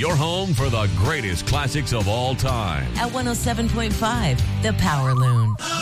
your home for the greatest classics of all time. At 107.5, The Power Loon.